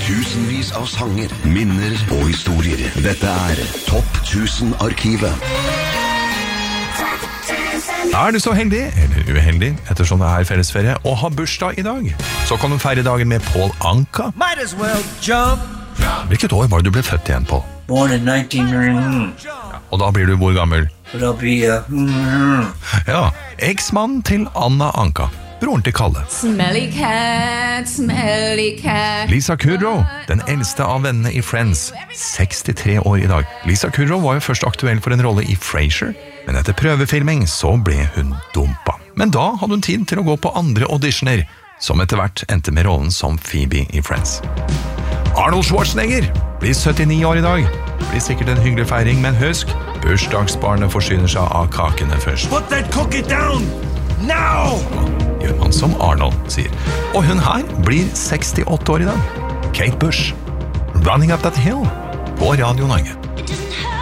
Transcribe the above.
Tusenvis av sanger, minner og historier. Dette Topp 1000-arkivet. Du så heldig, eller uheldig, ettersom det fellesferie, og har bursdag i dag, så kan du feire dagen med Paul Anka. Might as well jump. Hvilket år var det du ble født igjen, Paul? Born in 19... Og da blir du hvor gammel? But I'll be Ja, eksmannen til Anna Anka, broren til Kalle. Smelly cat, smelly cat. Lisa Kudrow, den eldste av vennene i Friends, 63 år i dag. Lisa Kudrow var jo først aktuell for en rolle i Frasier, men etter prøvefilming så ble hun dumpa. Men da hadde hun tid til å gå på andre auditioner, som etter hvert endte med rollen som Phoebe i Friends. Arnold Schwarzenegger blir 79 år i dag. Det blir sikkert en hyggelig feiring, men husk, bursdagsbarnet forsyner seg av kakene først. Put that cookie down, now! Gjør man som Arnold sier. Og hun her blir 68 år i dag. Kate Bush, Running Up That Hill, på Radio Norge.